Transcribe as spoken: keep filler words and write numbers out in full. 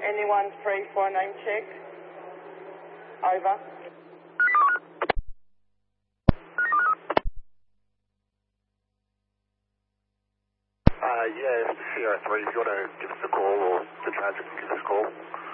Anyone free for a name check? Over. Uh, yeah, it's Sierra three. If you want to give us a call, or the transit can give us a call.